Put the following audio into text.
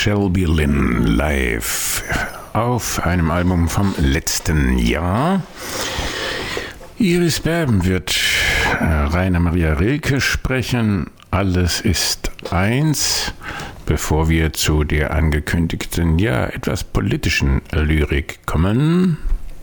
Shelby Lynne live auf einem Album vom letzten Jahr. Iris Berben wird Rainer Maria Rilke sprechen. Alles ist eins, bevor wir zu der angekündigten, etwas politischen Lyrik kommen.